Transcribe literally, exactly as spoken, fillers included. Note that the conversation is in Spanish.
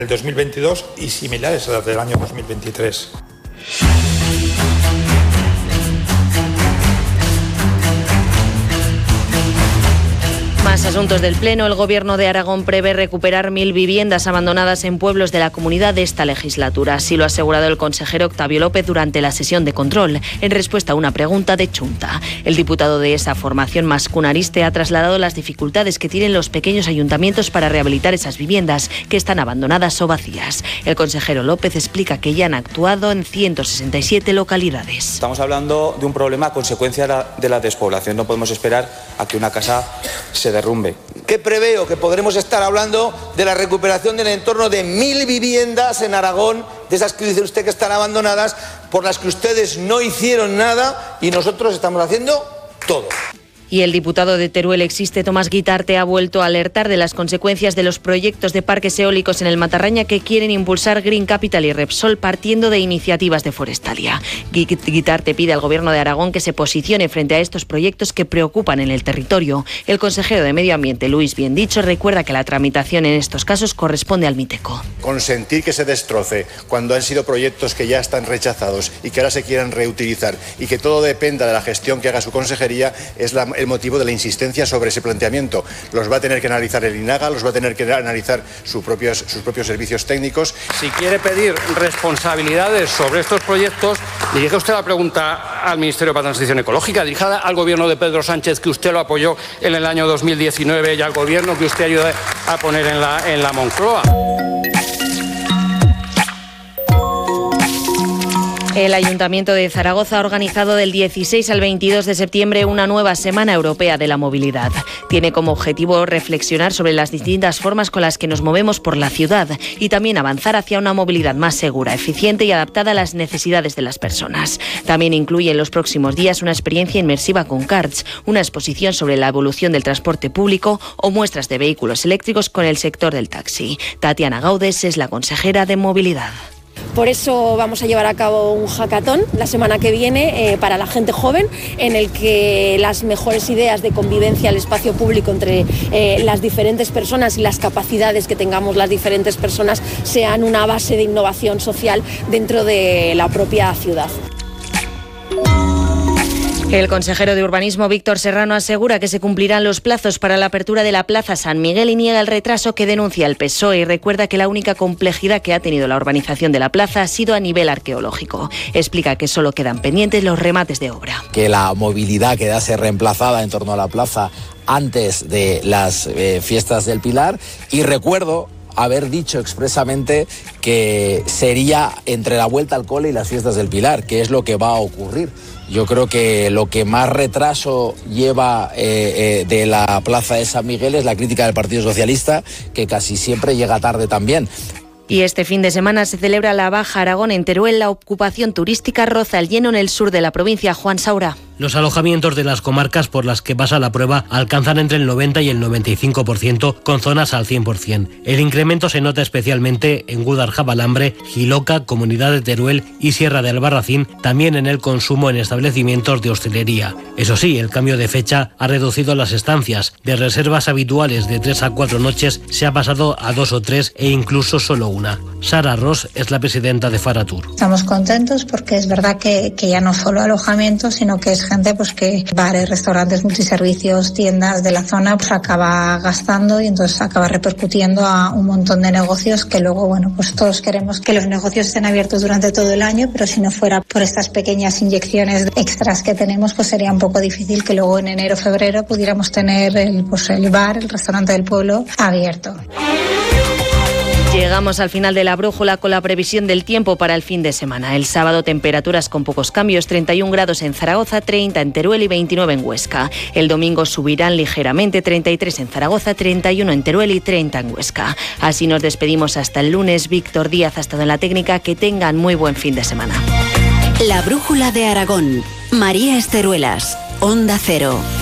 el dos mil veintidós y similares a las del año dos mil veintitrés. Más asuntos del Pleno. El Gobierno de Aragón prevé recuperar mil viviendas abandonadas en pueblos de la comunidad de esta legislatura. Así lo ha asegurado el consejero Octavio López durante la sesión de control, en respuesta a una pregunta de Chunta. El diputado de esa formación mascunariste ha trasladado las dificultades que tienen los pequeños ayuntamientos para rehabilitar esas viviendas que están abandonadas o vacías. El consejero López explica que ya han actuado en ciento sesenta y siete localidades. Estamos hablando de un problema a consecuencia de la despoblación. No podemos esperar a que una casa se derrumbe. Que preveo que podremos estar hablando de la recuperación del entorno de mil viviendas en Aragón, de esas que dice usted que están abandonadas, por las que ustedes no hicieron nada y nosotros estamos haciendo todo. Y el diputado de Teruel Existe, Tomás Guitarte, ha vuelto a alertar de las consecuencias de los proyectos de parques eólicos en el Matarraña que quieren impulsar Green Capital y Repsol partiendo de iniciativas de Forestalia. Guitarte pide al Gobierno de Aragón que se posicione frente a estos proyectos que preocupan en el territorio. El consejero de Medio Ambiente, Luis Biendicho, recuerda que la tramitación en estos casos corresponde al Miteco. Consentir que se destroce cuando han sido proyectos que ya están rechazados y que ahora se quieran reutilizar y que todo dependa de la gestión que haga su consejería es la el motivo de la insistencia sobre ese planteamiento. Los va a tener que analizar el INAGA, los va a tener que analizar sus propios, sus propios servicios técnicos. Si quiere pedir responsabilidades sobre estos proyectos, dirige usted la pregunta al Ministerio para la Transición Ecológica, dirigida al gobierno de Pedro Sánchez, que usted lo apoyó en el año dos mil diecinueve, y al gobierno que usted ayudó a poner en la, en la Moncloa. El Ayuntamiento de Zaragoza ha organizado del dieciséis al veintidós de septiembre una nueva Semana Europea de la Movilidad. Tiene como objetivo reflexionar sobre las distintas formas con las que nos movemos por la ciudad y también avanzar hacia una movilidad más segura, eficiente y adaptada a las necesidades de las personas. También incluye en los próximos días una experiencia inmersiva con karts, una exposición sobre la evolución del transporte público o muestras de vehículos eléctricos con el sector del taxi. Tatiana Gaudes es la consejera de Movilidad. Por eso vamos a llevar a cabo un hackathon la semana que viene eh, para la gente joven, en el que las mejores ideas de convivencia al espacio público entre eh, las diferentes personas y las capacidades que tengamos las diferentes personas sean una base de innovación social dentro de la propia ciudad. El consejero de Urbanismo, Víctor Serrano, asegura que se cumplirán los plazos para la apertura de la Plaza San Miguel y niega el retraso que denuncia el P S O E y recuerda que la única complejidad que ha tenido la urbanización de la plaza ha sido a nivel arqueológico. Explica que solo quedan pendientes los remates de obra. Que la movilidad quedase reemplazada en torno a la plaza antes de las eh, fiestas del Pilar, y recuerdo haber dicho expresamente que sería entre la vuelta al cole y las fiestas del Pilar, que es lo que va a ocurrir. Yo creo que lo que más retraso lleva eh, eh, de la Plaza de San Miguel es la crítica del Partido Socialista, que casi siempre llega tarde también. Y este fin de semana se celebra la Baja Aragón en Teruel. La ocupación turística roza el lleno en el sur de la provincia. Juan Saura. Los alojamientos de las comarcas por las que pasa la prueba alcanzan entre el noventa y el noventa y cinco por ciento, con zonas al cien por ciento. El incremento se nota especialmente en Gúdar-Jabalambre, Jiloca, Comunidad de Teruel y Sierra de Albarracín, también en el consumo en establecimientos de hostelería. Eso sí, el cambio de fecha ha reducido las estancias. De reservas habituales de tres a cuatro noches se ha pasado a dos o tres e incluso solo una. Sara Ross es la presidenta de Faratur. Estamos contentos porque es verdad que, que ya no solo alojamiento, sino que es gente pues que bares, restaurantes, multiservicios, tiendas de la zona pues acaba gastando y entonces acaba repercutiendo a un montón de negocios que luego, bueno, pues todos queremos que los negocios estén abiertos durante todo el año, pero si no fuera por estas pequeñas inyecciones extras que tenemos, pues sería un poco difícil que luego en enero, febrero pudiéramos tener el, pues el bar, el restaurante del pueblo abierto. Llegamos al final de la brújula con la previsión del tiempo para el fin de semana. El sábado temperaturas con pocos cambios, treinta y un grados en Zaragoza, treinta en Teruel y veintinueve en Huesca. El domingo subirán ligeramente, treinta y tres en Zaragoza, treinta y uno en Teruel y treinta en Huesca. Así nos despedimos hasta el lunes. Víctor Díaz ha estado en la técnica. Que tengan muy buen fin de semana. La brújula de Aragón. María Esteruelas, Onda Cero.